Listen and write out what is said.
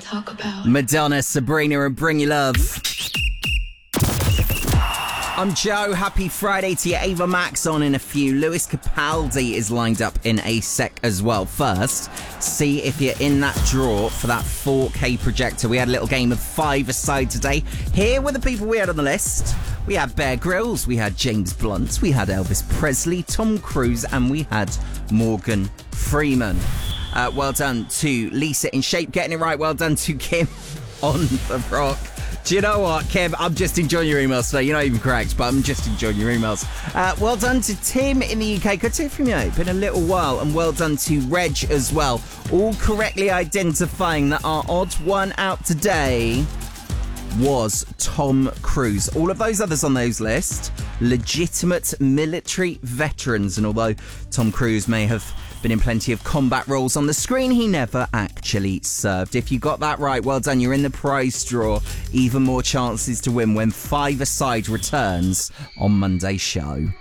talk about. Madonna, Sabrina, and Bring Your Love. I'm Joe. Happy Friday to you. Ava Max on in a few. Lewis Capaldi is lined up in a sec as well. First, see if you're in that draw for that 4K projector. We had a little game of 5-a-side today. Here were the people we had on the list. We had Bear Grylls, we had James Blunt, we had Elvis Presley, Tom Cruise, and we had Morgan Freeman. Well done to Lisa in Shape, getting it right. Well done to Kim on the rock. Do you know what, Kim? I'm just enjoying your emails today. You're not even correct, but I'm just enjoying your emails. Well done to Tim in the UK. Good to hear from you. It's been a little while. And well done to Reg as well. All correctly identifying that our odd one out today was Tom Cruise. All of those others on those lists, legitimate military veterans. And although Tom Cruise may have been in plenty of combat roles on the screen, he never actually served. If you got that right, well done. You're in the prize draw. Even more chances to win when 5-a-side returns on Monday's show.